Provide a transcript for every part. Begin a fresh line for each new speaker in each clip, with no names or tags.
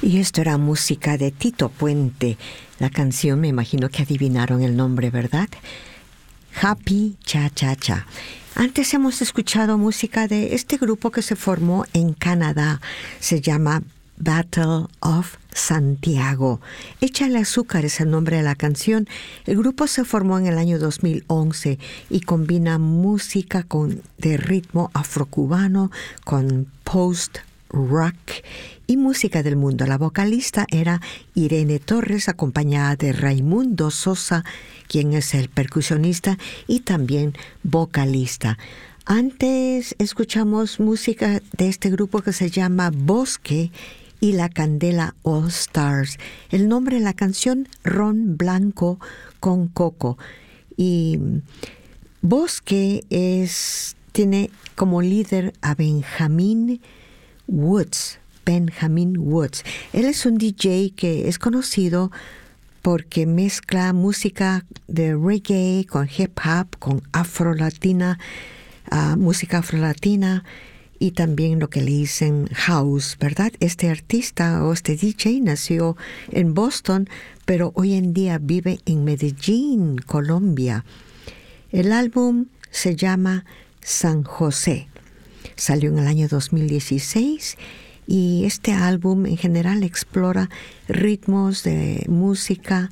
Y esto era música de Tito Puente. La canción, me imagino que adivinaron el nombre, ¿verdad? Happy Cha Cha Cha. Antes hemos escuchado música de este grupo que se formó en Canadá. Se llama Battle of Santiago. Échale azúcar es el nombre de la canción. El grupo se formó en el año 2011 y combina música de ritmo afrocubano con post-rock y música del mundo. La vocalista era Irene Torres, acompañada de Raimundo Sosa, quien es el percusionista y también vocalista. Antes escuchamos música de este grupo que se llama Bosque y La Candela All Stars. El nombre de la canción, Ron Blanco con Coco. Y Bosque tiene como líder a Benjamin Woods. Él es un DJ que es conocido porque mezcla música de reggae con hip hop, con música afrolatina y también lo que le dicen house, ¿verdad? Este artista o este DJ nació en Boston, pero hoy en día vive en Medellín, Colombia. El álbum se llama San José. Salió en el año 2016 y este álbum en general explora ritmos de música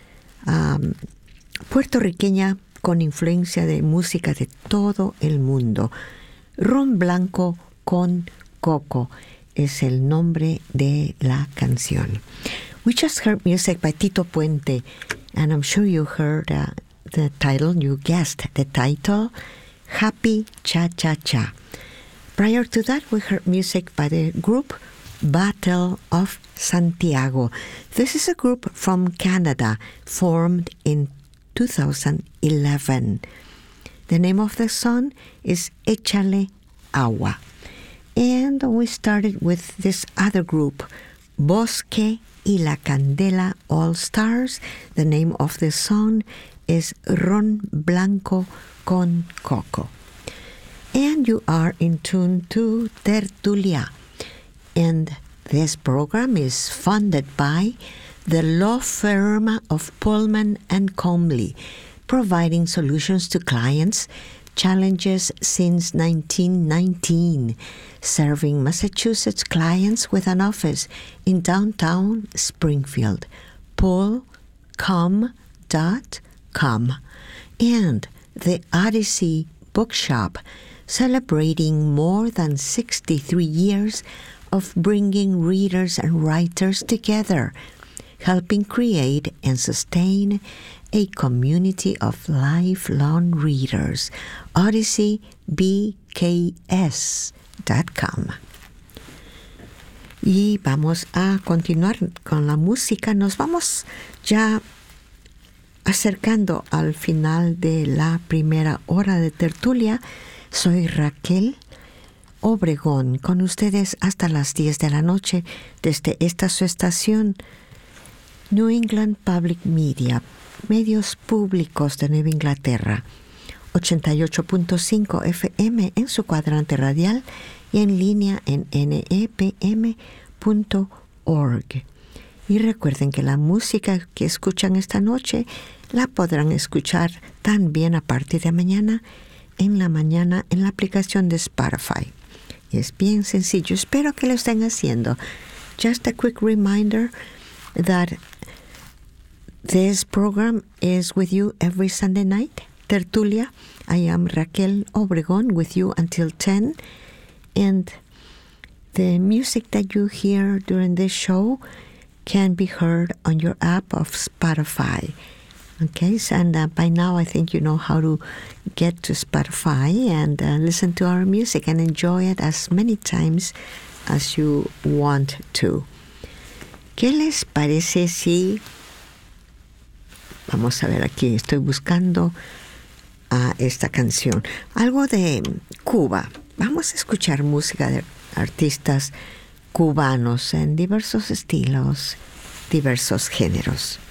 puertorriqueña con influencia de música de todo el mundo. Ron Blanco con Coco es el nombre de la canción. We just heard music by Tito Puente, and I'm sure you heard the title, you guessed the title, Happy Cha Cha Cha. Prior to that, we heard music by the group Battle of Santiago. This is a group from Canada, formed in 2011. The name of the song is Échale Agua. And we started with this other group, Bosque y La Candela All Stars. The name of the song is Ron Blanco con Coco. And you are in tune to Tertulia. And this program is funded by the law firm of Pullman and Comley, providing solutions to clients' challenges since 1919, serving Massachusetts clients with an office in downtown Springfield. pullcom.com. And the Odyssey Bookshop, celebrating more than 63 years of bringing readers and writers together, helping create and sustain a community of lifelong readers. OdysseyBKS.com. Y vamos a continuar con la música. Nos vamos ya acercando al final de la primera hora de tertulia. Soy Raquel Obregón, con ustedes hasta las 10 de la noche desde esta su estación, New England Public Media, medios públicos de Nueva Inglaterra, 88.5 FM en su cuadrante radial y en línea en nepm.org. Y recuerden que la música que escuchan esta noche la podrán escuchar también a partir de mañana en la aplicación de Spotify. Es bien sencillo. Espero que lo estén haciendo. Just a quick reminder that this program is with you every Sunday night. Tertulia. I am Raquel Obregón with you until 10. And the music that you hear during this show can be heard on your app of Spotify. Okay, and by now I think you know how to get to Spotify and listen to our music and enjoy it as many times as you want to. ¿Qué les parece si... Vamos a ver aquí, estoy buscando esta canción. Algo de Cuba. Vamos a escuchar música de artistas cubanos en diversos estilos, diversos géneros.